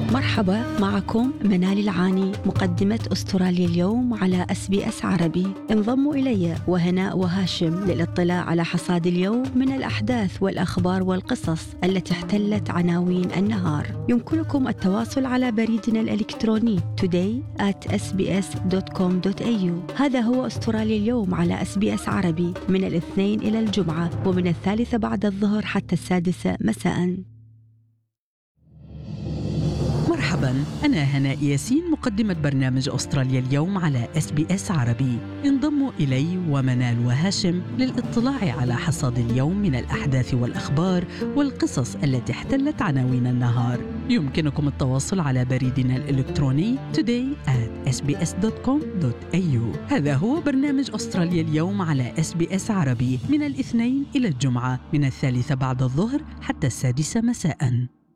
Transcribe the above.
مرحبا، معكم منال العاني مقدمة أستراليا اليوم على SBS عربي. انضموا إلي وهناء وهاشم للاطلاع على حصاد اليوم من الأحداث والأخبار والقصص التي احتلت عناوين النهار. يمكنكم التواصل على بريدنا الإلكتروني today@sbs.com.au. هذا هو أستراليا اليوم على SBS عربي من الاثنين إلى الجمعة، ومن 3 بعد الظهر حتى 6 مساء. مرحباً، أنا هناء ياسين مقدمة برنامج أستراليا اليوم على SBS عربي. انضموا إلي ومنال وهاشم للاطلاع على حصاد اليوم من الأحداث والأخبار والقصص التي احتلت عناوين النهار. يمكنكم التواصل على بريدنا الإلكتروني today@sbs.com.au. هذا هو برنامج أستراليا اليوم على SBS عربي من الاثنين إلى الجمعة من 3 بعد الظهر حتى 6 مساء.